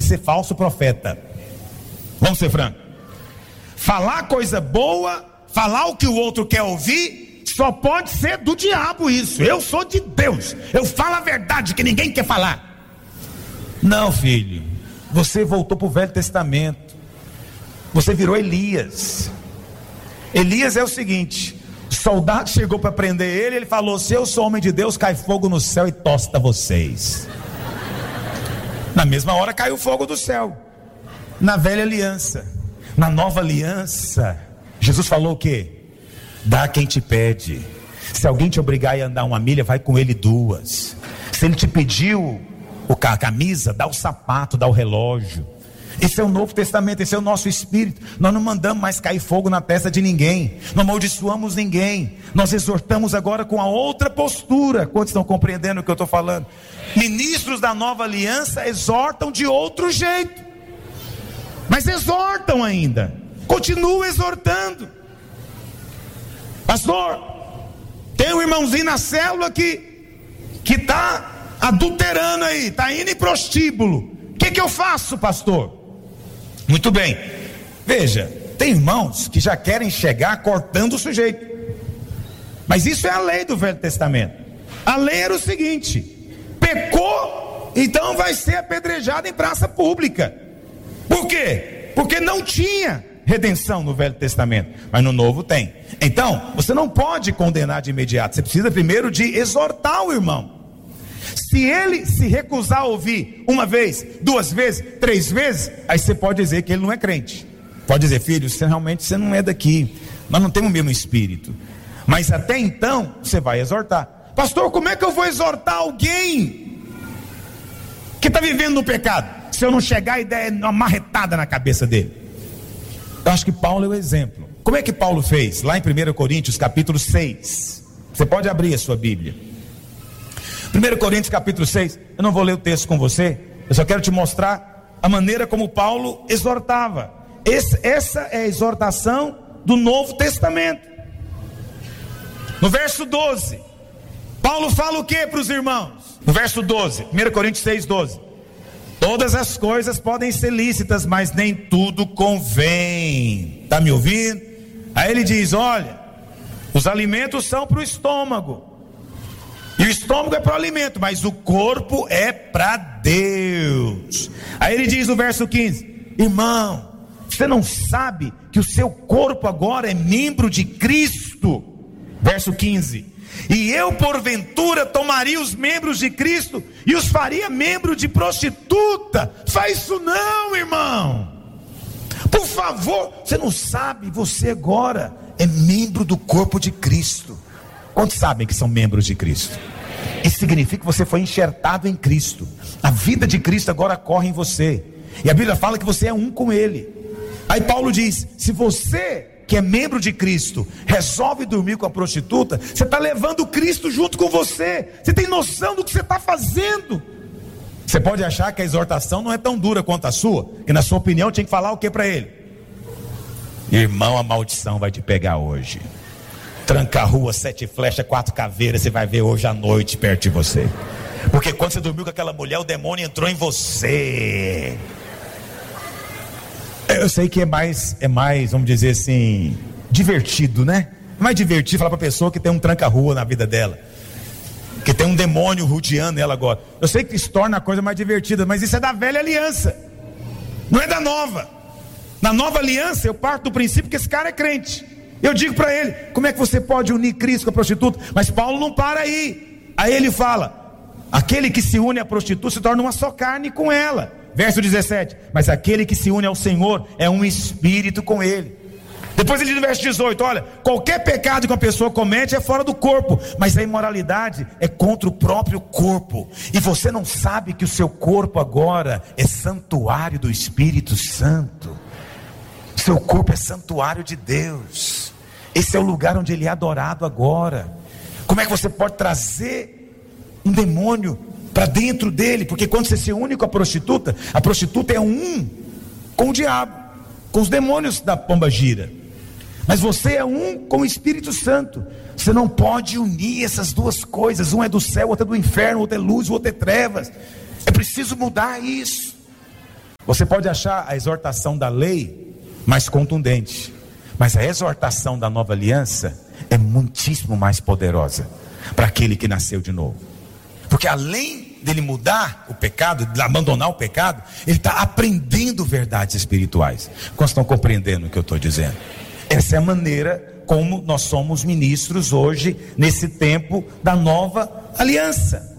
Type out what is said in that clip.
ser falso profeta. Vamos ser francos. Falar coisa boa, falar o que o outro quer ouvir, só pode ser do diabo isso. Eu sou de Deus, eu falo a verdade que ninguém quer falar. Não, filho, você voltou para o Velho Testamento. Você virou Elias. Elias é o seguinte: o soldado chegou para prender ele falou: se eu sou homem de Deus, cai fogo no céu e tosta vocês. Na mesma hora caiu fogo do céu. Na velha aliança. Na nova aliança, Jesus falou o quê? Dá a quem te pede. Se alguém te obrigar a andar 1 milha, vai com ele 2. Se ele te pediu a camisa, dá o sapato, dá o relógio. Esse é o Novo Testamento, esse é o nosso espírito. Nós não mandamos mais cair fogo na testa de ninguém, não amaldiçoamos ninguém. Nós exortamos agora com a outra postura. Quantos estão compreendendo o que eu estou falando? Ministros da nova aliança exortam de outro jeito, mas exortam ainda, continuam exortando. Pastor, tem um irmãozinho na célula que está adulterando aí, está indo em prostíbulo. O que eu faço, pastor? Muito bem, veja, tem irmãos que já querem chegar cortando o sujeito, mas isso é a lei do Velho Testamento. A lei era o seguinte: pecou, então vai ser apedrejado em praça pública. Por quê? Porque não tinha redenção no Velho Testamento, mas no Novo tem. Então, você não pode condenar de imediato, você precisa primeiro de exortar o irmão. Se ele se recusar a ouvir 1 vez, 2 vezes, 3 vezes, aí você pode dizer que ele não é crente. Pode dizer: filho, você não é daqui, nós não temos o mesmo espírito. Mas até então, você vai exortar. Pastor, como é que eu vou exortar alguém que está vivendo no pecado, se eu não chegar e der uma marretada na cabeça dele? Eu acho que Paulo é o exemplo. Como é que Paulo fez? Lá em 1 Coríntios capítulo 6. Você pode abrir a sua Bíblia. 1 Coríntios capítulo 6. Eu não vou ler o texto com você, eu só quero te mostrar a maneira como Paulo exortava. Essa é a exortação do Novo Testamento. No verso 12, Paulo fala o que para os irmãos? No verso 12, 1 Coríntios 6, 12. Todas as coisas podem ser lícitas, mas nem tudo convém. Está me ouvindo? Aí ele diz: olha, os alimentos são para o estômago, e o estômago é para o alimento, mas o corpo é para Deus. Aí ele diz no verso 15: irmão, você não sabe que o seu corpo agora é membro de Cristo? Verso 15: e eu porventura tomaria os membros de Cristo e os faria membro de prostituta? Faz isso não, irmão. Por favor, você não sabe, você agora é membro do corpo de Cristo. Quantos sabem que são membros de Cristo? Isso significa que você foi enxertado em Cristo. A vida de Cristo agora corre em você, e a Bíblia fala que você é um com Ele. Aí Paulo diz: se você que é membro de Cristo resolve dormir com a prostituta, você está levando Cristo junto com você. Você tem noção do que você está fazendo? Você pode achar que a exortação não é tão dura quanto a sua, que na sua opinião tinha que falar o que para ele? Irmão, a maldição vai te pegar hoje. Tranca a rua, 7 flechas, 4 caveiras, você vai ver hoje à noite perto de você. Porque quando você dormiu com aquela mulher, o demônio entrou em você. Eu sei que é mais, vamos dizer assim, divertido, né? É mais divertido falar para a pessoa que tem um tranca-rua na vida dela, que tem um demônio rodeando ela agora. Eu sei que isso torna a coisa mais divertida, mas isso é da velha aliança, não é da nova. Na nova aliança eu parto do princípio que esse cara é crente. Eu digo para ele: como é que você pode unir Cristo com a prostituta? Mas Paulo não para aí. Aí ele fala: aquele que se une à prostituta se torna uma só carne com ela. Verso 17: mas aquele que se une ao Senhor é um espírito com Ele. Depois ele diz no verso 18: olha, qualquer pecado que uma pessoa comete é fora do corpo, mas a imoralidade é contra o próprio corpo. E você não sabe que o seu corpo agora é santuário do Espírito Santo. Seu corpo é santuário de Deus. Esse é o lugar onde Ele é adorado agora. Como é que você pode trazer um demônio para dentro dele? Porque quando você se une com a prostituta é um com o diabo, com os demônios da pombagira. Mas você é um com o Espírito Santo. Você não pode unir essas duas coisas. Um é do céu, outro é do inferno, outro é luz, outro é trevas. É preciso mudar isso. Você pode achar a exortação da lei mais contundente, mas a exortação da nova aliança é muitíssimo mais poderosa para aquele que nasceu de novo. Porque além dele mudar o pecado, de abandonar o pecado, ele está aprendendo verdades espirituais. Quantos estão compreendendo o que eu estou dizendo? Essa é a maneira como nós somos ministros hoje, nesse tempo da nova aliança.